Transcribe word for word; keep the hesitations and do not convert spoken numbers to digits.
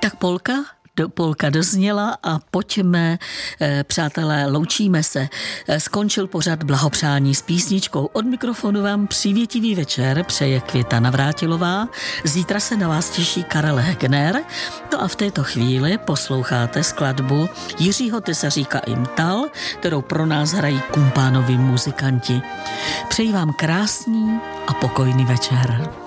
Tak polka, do, polka dozněla a pojďme, eh, přátelé, loučíme se. Eh, skončil pořad blahopřání s písničkou. Od mikrofonu vám přívětivý večer přeje Květa Navrátilová. Zítra se na vás těší Karel Hegner. No a v této chvíli posloucháte skladbu Jiřího Tesaříka Imtal, kterou pro nás hrají Kumpánovi muzikanti. Přeji vám krásný a pokojný večer.